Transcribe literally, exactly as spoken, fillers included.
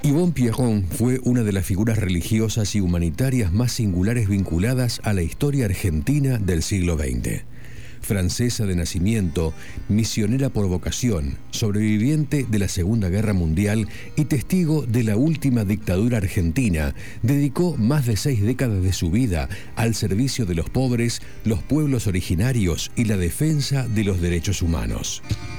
Yvonne Pierron fue una de las figuras religiosas y humanitarias más singulares vinculadas a la historia argentina del siglo veinte. Francesa de nacimiento, misionera por vocación, sobreviviente de la Segunda Guerra Mundial y testigo de la última dictadura argentina, dedicó más de seis décadas de su vida al servicio de los pobres, los pueblos originarios y la defensa de los derechos humanos.